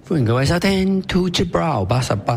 歡迎各位收聽 2G Brow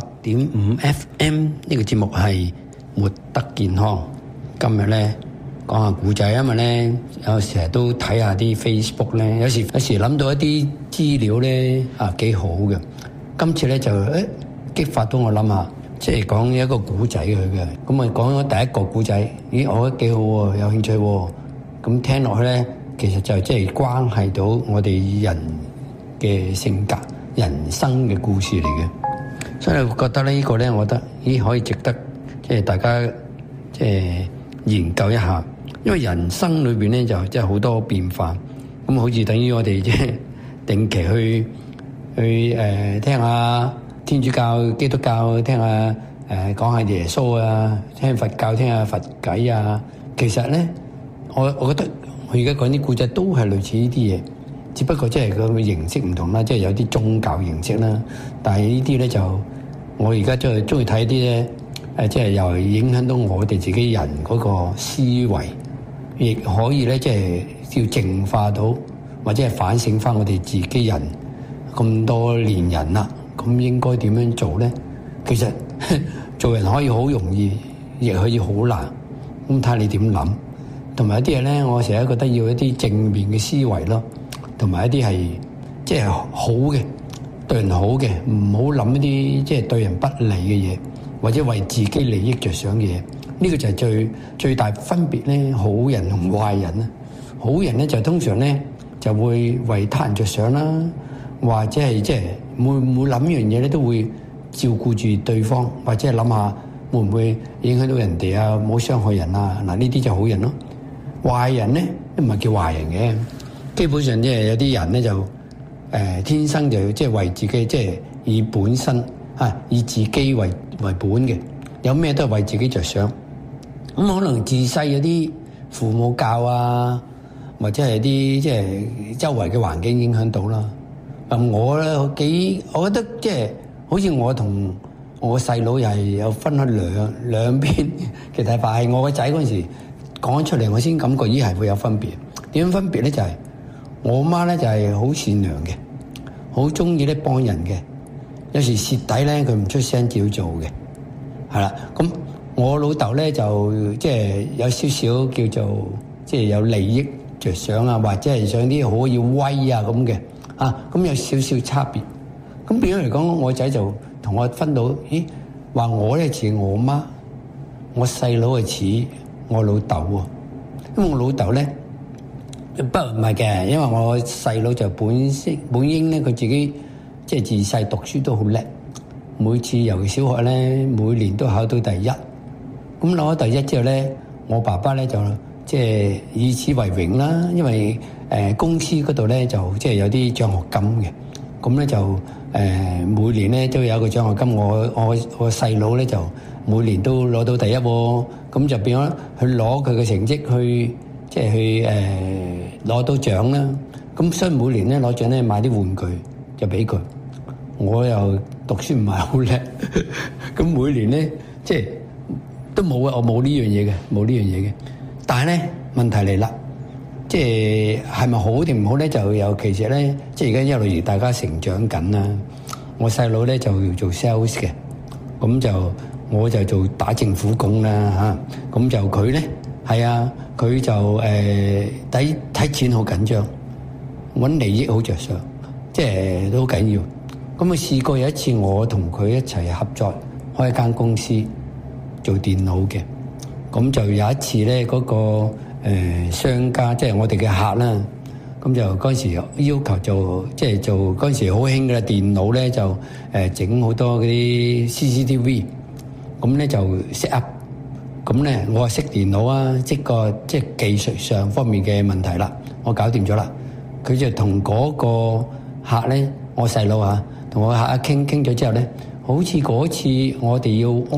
88.5 FM 呢個節目係活得健康。今日咧講下古仔，因為咧有時候都睇下啲 Facebook 咧，有時諗到一啲資料咧幾好嘅。今次咧就激發到我諗下，即係講一個古仔佢嘅。咁啊講咗第一個古仔，咦我覺得幾好喎，有興趣喎。咁聽落去咧，其實就即係關係到我哋人嘅性格、人生嘅故事嚟嘅。所以我覺得呢個咧，我覺得可以值得即係大家即係研究一下。因為人生裏邊咧就即係好多變化，咁好似等於我哋即係定期去聽下天主教、基督教，聽下講下耶穌啊，聽佛教聽下佛偈啊。其實咧，我覺得我而家講啲故仔都係類似呢啲嘢，只不過即係佢嘅形式唔同啦，即係有啲宗教形式啦。但係呢啲咧就我而家即係中意睇啲咧，即係又影響到我哋自己人嗰個思維，亦可以咧即係要淨化到，或者係反省翻我哋自己人咁多年人啦，咁應該點樣做咧？其實做人可以好容易，亦可以好難，咁睇下你點諗。同埋一啲嘢咧，我成日覺得要一啲正面嘅思維咯，同埋一啲係即係好嘅，對人好嘅，唔好諗一啲即係對人不利嘅嘢，或者為自己利益着想嘅嘢。呢個就係最大分別咧，好人同壞人啦。好人咧就通常咧就會為他人着想啦，或者係即係每諗一樣嘢咧都會照顧住對方，或者係諗下會唔會影響到人哋啊，唔好傷害人啊。嗱，呢啲就好人咯。壞人咧都唔係叫壞人嘅，基本上即係有啲人咧就天生就即係為自己即係以本身以自己為本嘅，有咩都係為自己着想。咁可能自細有啲父母教啊，或者係啲即係周圍嘅環境影響到啦。我咧我覺得即係好似我同我細佬又係有分開兩邊嘅睇法。係我個仔嗰陣時講出嚟，我先感覺係會有分別。點樣分別咧？就係我媽咧就係好善良嘅，好中意咧幫人嘅。有時蝕底咧，佢唔出聲照做嘅，係啦。咁我老豆咧就即係有少少叫做即係有利益着想啊，或者係想啲好要威啊咁嘅咁有少少差別。咁變咗嚟講，我仔就同我分到，話我咧似我媽，我細佬係似我老豆喎。因為我老豆咧唔係嘅，因為我細佬就本應咧佢自己即係自細讀書都好叻，每次由小學咧每年都考到第一。咁攞咗第一之後咧，我爸爸咧就即係以此為榮啦。因為公司嗰度咧就即係有啲獎學金嘅，咁咧就每年咧都有一個獎學金。我細佬咧就每年都攞到第一喎，咁就變咗去攞佢嘅成績去即係去攞到獎啦。咁所以每年咧攞獎咧買啲玩具就俾佢。我又讀書唔係好叻，咁每年咧即係都冇啊！我冇呢樣嘢嘅，冇呢樣嘢嘅。但係咧問題嚟啦，即係咪好定唔好咧？就尤其是咧，即係而家一路而大家成長緊啦。我細佬咧就要做 sales 嘅，咁就我就做打政府工啦嚇。咁就佢咧係啊，佢就睇錢好緊張，揾利益好着想，即係都好緊要。咁啊試過有一次，我同佢一齊合作開一間公司做電腦嘅，咁就有一次咧嗰個商家即係我哋嘅客啦，咁就嗰陣時要求做即係做嗰陣時好興嘅啦，電腦咧就整好多嗰啲 CCTV，咁咧就 set up，咁咧我話識電腦啊，即係技術上方面嘅問題啦，我搞掂咗啦。佢就同嗰個客咧，我細佬同我客傾咗之後咧，好似嗰次我哋要